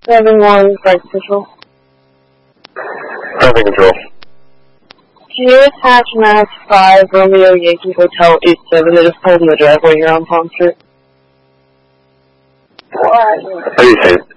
7-1, Flight Control. Traffic Control. Sierra Hatch Mass 5, Romeo Yankee Hotel 87. They just pulled in the driveway here on Palm Street. How do you say